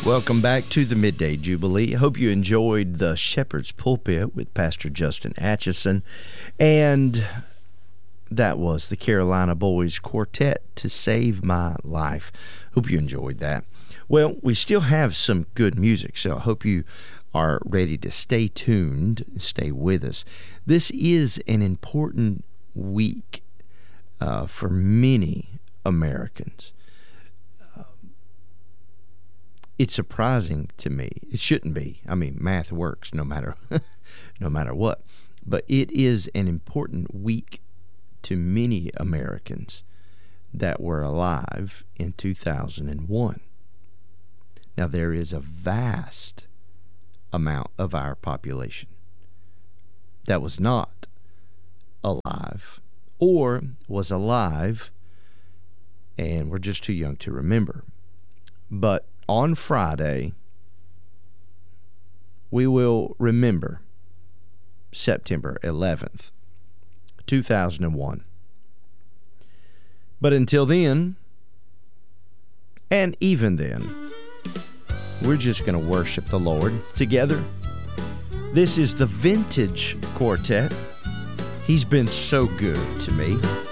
Welcome back to the Midday Jubilee. Hope you enjoyed the Shepherd's Pulpit with Pastor Justin Atchison. And that was the Carolina Boys Quartet, To Save My Life. Hope you enjoyed that. Well, we still have some good music, so I hope you are ready to stay tuned, stay with us. This is an important week for many Americans. It's surprising to me. It shouldn't be. I mean, math works no matter what. But it is an important week to many Americans that were alive in 2001. Now, there is a vast amount of our population that was not alive or was alive and we're just too young to remember. But on Friday, we will remember September 11th, 2001. But until then, and even then, we're just going to worship the Lord together. This is the Vintage Quartet. He's been so good to me.